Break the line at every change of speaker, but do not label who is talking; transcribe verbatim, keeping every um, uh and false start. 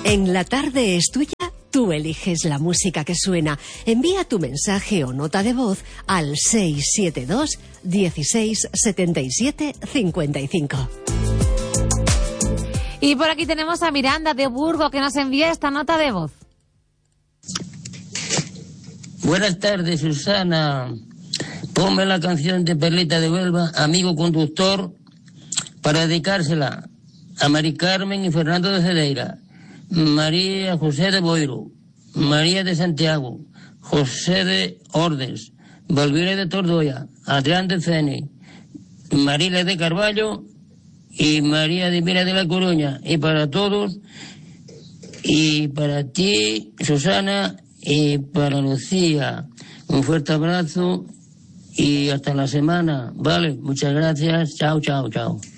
En la tarde es tuya, tú eliges la música que suena. Envía tu mensaje o nota de voz al seis siete dos, dieciséis, setenta y siete, cincuenta y cinco.
Y por aquí tenemos a Miranda de Burgo, que nos envía esta nota de voz.
Buenas tardes, Susana. Ponme la canción de Perlita de Huelva, Amigo Conductor, para dedicársela a Mari Carmen y Fernando de Cedeira, María José de Boiro, María de Santiago, José de Ordes, Valvire de Tordoya, Adrián de Ceni, María de Carballo y María de Mira de la Coruña. Y para todos, y para ti, Susana, y para Lucía, un fuerte abrazo y hasta la semana. Vale, muchas gracias. Chao, chao, chao.